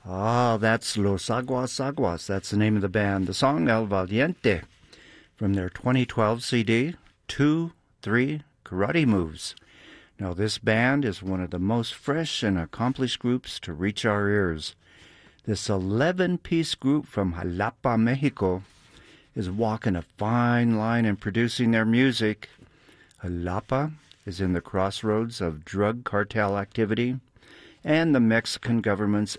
Ah, that's Los Aguas Aguas. That's the name of the band. The song El Valiente from their 2012 CD, 2, 3 Karate Moves. Now, this band is one of the most fresh and accomplished groups to reach our ears. This 11-piece group from Jalapa, Mexico, is walking a fine line in producing their music. Jalapa is in the crossroads of drug cartel activity and the Mexican government's